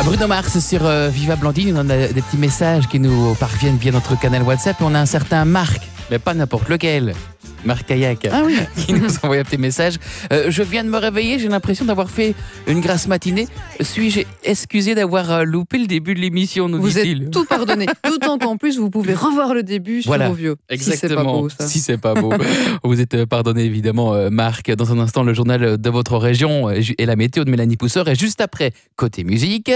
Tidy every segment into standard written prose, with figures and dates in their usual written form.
Bruno Mars sur Viva Blandine. On a des petits messages qui nous parviennent via notre canal WhatsApp. Et on a un certain Marc, mais pas n'importe lequel. Marc Kayak, qui nous envoie un petit message. Je viens de me réveiller, j'ai l'impression d'avoir fait une grasse matinée. Suis-je excusé d'avoir loupé le début de l'émission, nous dit-il. Vous êtes tout pardonné. D'autant qu'en plus, vous pouvez revoir le début sur Ovio. Exactement. Si c'est pas beau, ça. Si c'est pas beau. Vous êtes pardonné, évidemment, Marc. Dans un instant, le journal de votre région et la météo de Mélanie Pousseur. Et juste après, côté musique...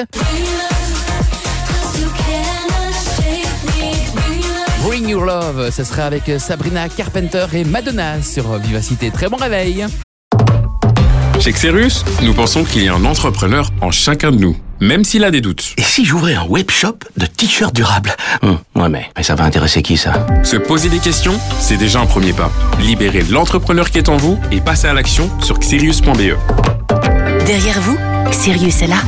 Bring Your Love, ce sera avec Sabrina Carpenter et Madonna sur Vivacité. Très bon réveil. Chez Xerus, nous pensons qu'il y a un entrepreneur en chacun de nous, même s'il a des doutes. Et si j'ouvrais un webshop de t-shirts durables? Ouais, mais ça va intéresser qui, ça? Se poser des questions, c'est déjà un premier pas. Libérez l'entrepreneur qui est en vous et passez à l'action sur xerius.be. Derrière vous, Xerius est là.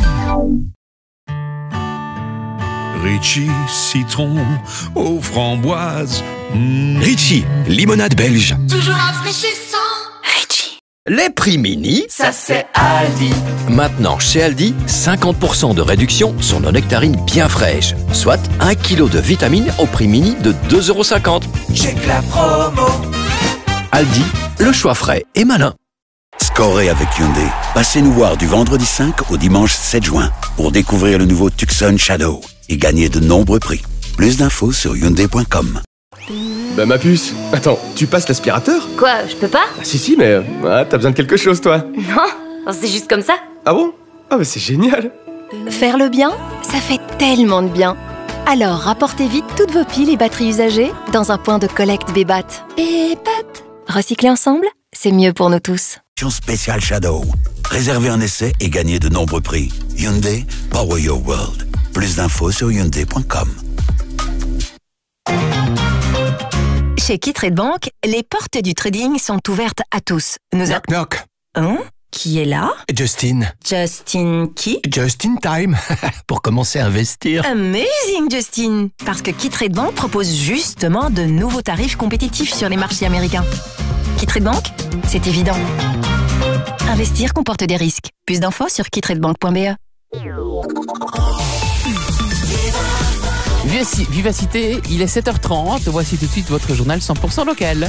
Ritchie, citron aux framboises. Ritchie, limonade belge. Toujours rafraîchissant. Ritchie. Les prix mini, Ça c'est Aldi. maintenant chez Aldi, 50% de réduction sur nos nectarines bien fraîches. Soit 1 kg de vitamines au prix mini de 2,50 €. Check la promo. Aldi, le choix frais et malin. Scorez avec Hyundai. Passez nous voir du vendredi 5 au dimanche 7 juin pour découvrir le nouveau Tucson Shadow et gagner de nombreux prix. Plus d'infos sur Hyundai.com. Bah ma puce, attends, tu passes l'aspirateur? Quoi, je peux pas? Ah si, mais t'as besoin de quelque chose toi. Non, c'est juste comme ça. Ah bon? Ah bah c'est génial. Faire le bien, ça fait tellement de bien. Alors rapportez vite toutes vos piles et batteries usagées dans un point de collecte Bébat. Bébat. Recycler ensemble, c'est mieux pour nous tous. Spécial Shadow. Réservez un essai et gagnez de nombreux prix. Hyundai, Power Your World. Plus d'infos sur Hyundai.com. Chez Kitrade Bank, les portes du trading sont ouvertes à tous. Knock knock. Hein? Qui est là? Justin. Justin qui? Just in time. Pour commencer à investir. Amazing Justin! Parce que Kitrade Bank propose justement de nouveaux tarifs compétitifs sur les marchés américains. Kitrade Bank, c'est évident. Investir comporte des risques. Plus d'infos sur kitradebank.be. Vivacité, il est 7h30. Voici tout de suite votre journal 100% local.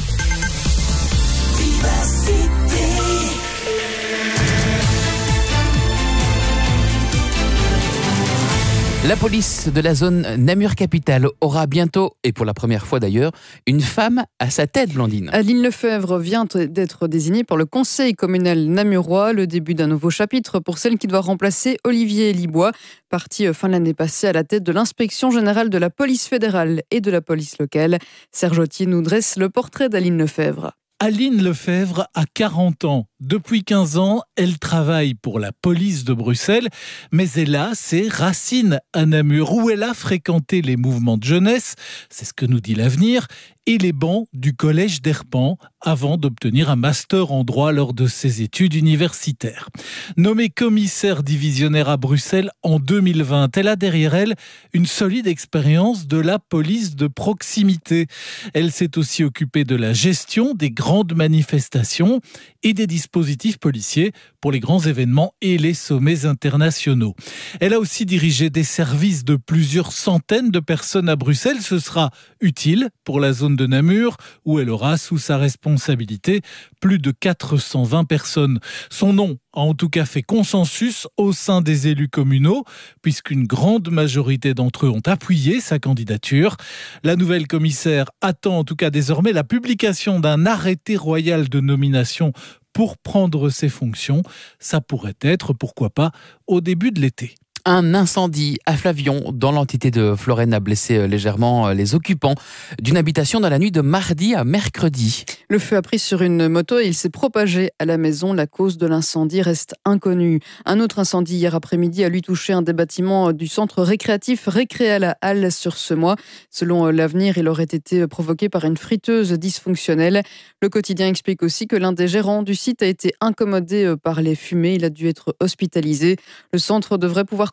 La police de la zone Namur-Capitale aura bientôt, et pour la première fois d'ailleurs, une femme à sa tête, Blandine. Aline Lefebvre vient d'être désignée par le conseil communal namurois, le début d'un nouveau chapitre pour celle qui doit remplacer Olivier Libois, parti fin de l'année passée à la tête de l'inspection générale de la police fédérale et de la police locale. Serge Autier nous dresse le portrait d'Aline Lefebvre. Aline Lefebvre a 40 ans. Depuis 15 ans, elle travaille pour la police de Bruxelles, mais elle a ses racines à Namur, où elle a fréquenté les mouvements de jeunesse, c'est ce que nous dit l'avenir, et les bancs du collège d'Herpan, avant d'obtenir un master en droit lors de ses études universitaires. Nommée commissaire divisionnaire à Bruxelles en 2020, elle a derrière elle une solide expérience de la police de proximité. Elle s'est aussi occupée de la gestion des grandes manifestations et des dispositifs policiers pour les grands événements et les sommets internationaux. Elle a aussi dirigé des services de plusieurs centaines de personnes à Bruxelles. Ce sera utile pour la zone de Namur, où elle aura sous sa responsabilité plus de 420 personnes. Son nom a en tout cas fait consensus au sein des élus communaux, puisqu'une grande majorité d'entre eux ont appuyé sa candidature. La nouvelle commissaire attend en tout cas désormais la publication d'un arrêté royal de nomination pour prendre ses fonctions. Ça pourrait être, pourquoi pas, au début de l'été. Un incendie à Flavion, dans l'entité de Florène, a blessé légèrement les occupants d'une habitation dans la nuit de mardi à mercredi. Le feu a pris sur une moto et il s'est propagé à la maison. La cause de l'incendie reste inconnue. Un autre incendie hier après-midi a lui touché un des bâtiments du centre récréatif Récré à la Halle sur ce mois. Selon l'avenir, il aurait été provoqué par une friteuse dysfonctionnelle. Le quotidien explique aussi que l'un des gérants du site a été incommodé par les fumées. Il a dû être hospitalisé. Le centre devrait pouvoir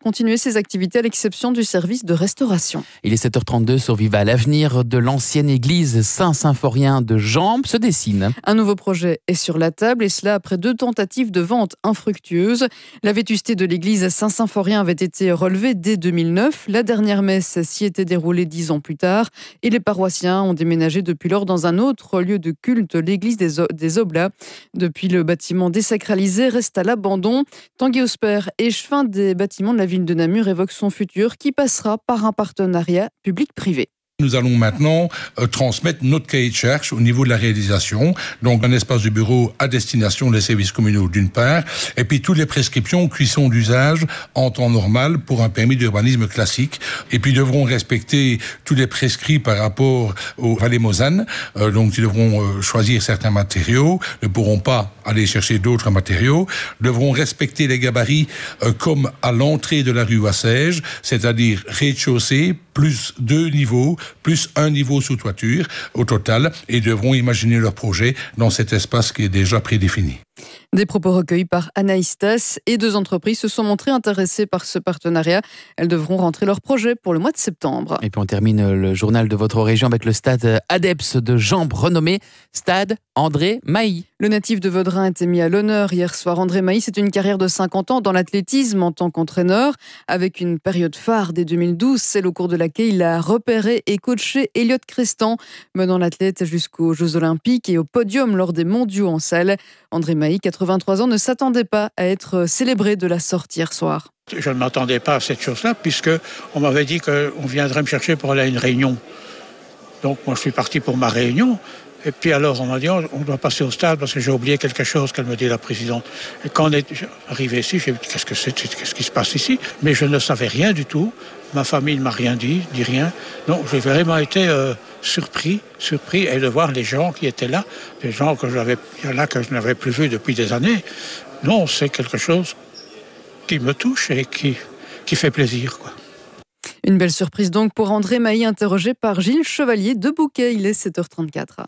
continuer ses activités à l'exception du service de restauration. Il est 7h32 sur Viva. L'avenir de l'ancienne église Saint-Symphorien de Jambes se dessine. Un nouveau projet est sur la table et cela après 2 tentatives de vente infructueuses. La vétusté de l'église Saint-Symphorien avait été relevée dès 2009. La dernière messe s'y était déroulée 10 ans plus tard et les paroissiens ont déménagé depuis lors dans un autre lieu de culte, l'église des Oblats. Depuis, le bâtiment désacralisé reste à l'abandon. Tanguy Osper, échevin des bâtiments de la ville de Namur, évoque son futur qui passera par un partenariat public-privé. Nous allons maintenant transmettre notre cahier de charge au niveau de la réalisation, donc un espace de bureau à destination des services communaux d'une part, et puis toutes les prescriptions qui sont d'usage en temps normal pour un permis d'urbanisme classique, et puis devront respecter tous les prescrits par rapport aux vallées Mosane, donc ils devront choisir certains matériaux, ne pourront pas aller chercher d'autres matériaux, devront respecter les gabarits comme à l'entrée de la rue Assège, c'est-à-dire rez-de-chaussée, plus 2 niveaux, plus 1 niveau sous toiture au total, et devront imaginer leur projet dans cet espace qui est déjà prédéfini. Des propos recueillis par Anaïs Tass et 2 entreprises se sont montrées intéressées par ce partenariat. Elles devront rentrer leur projet pour le mois de septembre. Et puis on termine le journal de votre région avec le stade ADEPS de Jambes, renommé Stade André Mailly. Le natif de Vaudrin a été mis à l'honneur hier soir. André Mailly, c'est une carrière de 50 ans dans l'athlétisme en tant qu'entraîneur. Avec une période phare dès 2012, celle au cours de laquelle il a repéré et coaché Elliot Crestan, menant l'athlète jusqu'aux Jeux Olympiques et au podium lors des mondiaux en salle. André Mailly, 83 ans, ne s'attendait pas à être célébré de la sortie hier soir. Je ne m'attendais pas à cette chose-là, puisqu'on m'avait dit qu'on viendrait me chercher pour aller à une réunion. Donc moi, je suis parti pour ma réunion. Et puis alors, on m'a dit, on doit passer au stade parce que j'ai oublié quelque chose qu'elle me dit, la présidente. Et quand on est arrivé ici, j'ai dit, qu'est-ce qui se passe ici? Mais je ne savais rien du tout. Ma famille ne m'a rien dit rien. Non, j'ai vraiment été surpris, et de voir les gens qui étaient là, des gens que je n'avais plus vus depuis des années. Non, c'est quelque chose qui me touche et qui fait plaisir, quoi. Une belle surprise donc pour André Mailly, interrogé par Gilles Chevalier de Bouquet. Il est 7h34.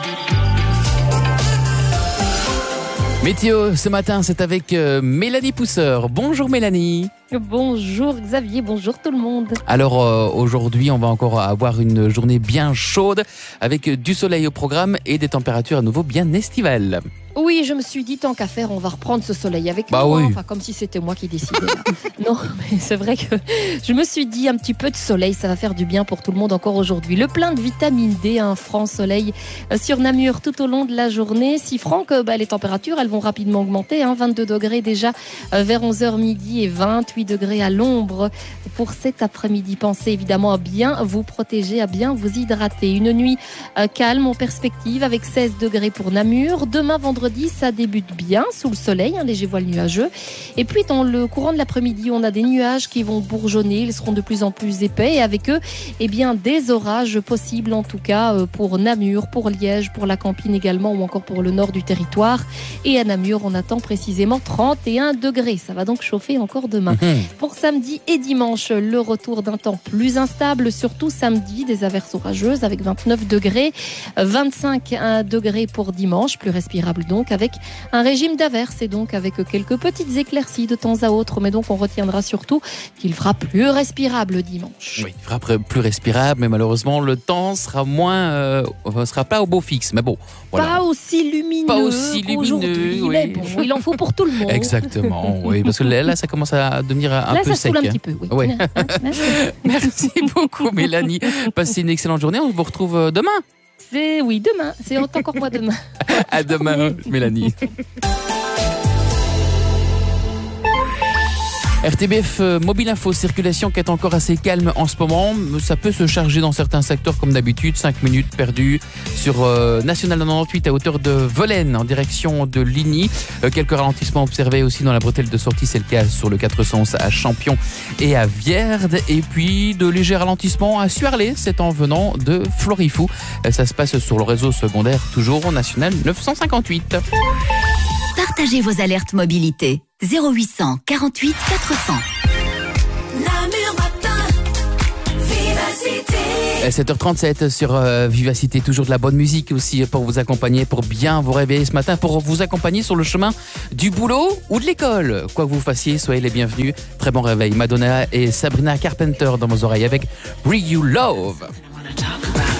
Météo, ce matin, c'est avec Mélanie Pousseur. Bonjour Mélanie. Bonjour Xavier, bonjour tout le monde. Alors aujourd'hui, on va encore avoir une journée bien chaude avec du soleil au programme et des températures à nouveau bien estivales. Oui, je me suis dit, tant qu'à faire, on va reprendre ce soleil avec moi. Oui. Enfin, comme si c'était moi qui décidais. Non, mais c'est vrai que je me suis dit, un petit peu de soleil, ça va faire du bien pour tout le monde encore aujourd'hui. Le plein de vitamine D, un franc soleil sur Namur tout au long de la journée. Si franc que les températures, elles vont rapidement augmenter. 22 degrés déjà vers 11h midi et 28 degrés à l'ombre pour cet après-midi. Pensez évidemment à bien vous protéger, à bien vous hydrater. Une nuit calme en perspective avec 16 degrés pour Namur. Demain, vendredi, ça débute bien sous le soleil, un léger voile nuageux. Et puis dans le courant de l'après-midi, on a des nuages qui vont bourgeonner, ils seront de plus en plus épais et avec eux, des orages possibles en tout cas pour Namur, pour Liège, pour la Campine également ou encore pour le nord du territoire. Et à Namur, on attend précisément 31 degrés. Ça va donc chauffer encore demain. Pour samedi et dimanche, le retour d'un temps plus instable, surtout samedi, des averses orageuses avec 29 degrés, 25 degrés pour dimanche, plus respirable donc avec un régime d'averses et donc avec quelques petites éclaircies de temps à autre, mais donc on retiendra surtout qu'il fera plus respirable dimanche. Oui, il fera plus respirable, mais malheureusement le temps sera sera pas au beau fixe, mais bon. Voilà. Pas aussi lumineux, oui. Mais bon, il en faut pour tout le monde. Exactement, oui, parce que là ça commence à devenir un peu sec. Là ça saoule un petit peu, oui. Ouais. Merci beaucoup Mélanie, passez une excellente journée, on vous retrouve demain. Oui, demain. C'est encore moi demain. À demain, Mélanie. RTBF Mobile Info, circulation qui est encore assez calme en ce moment. Ça peut se charger dans certains secteurs comme d'habitude. 5 minutes perdues sur National 98 à hauteur de Volaine en direction de Ligny. Quelques ralentissements observés aussi dans la bretelle de sortie. C'est le cas sur le 411 à Champion et à Vierde. Et puis de légers ralentissements à Suarlé. C'est en venant de Florifou. Ça se passe sur le réseau secondaire, toujours National 958. Partagez vos alertes mobilité. 0800 48 400. Namur matin, vive Vivacité. 7h37 sur Vivacité, toujours de la bonne musique aussi pour vous accompagner, pour bien vous réveiller ce matin, pour vous accompagner sur le chemin du boulot ou de l'école. Quoi que vous fassiez, soyez les bienvenus. Très bon réveil. Madonna et Sabrina Carpenter dans vos oreilles avec Bring You Love.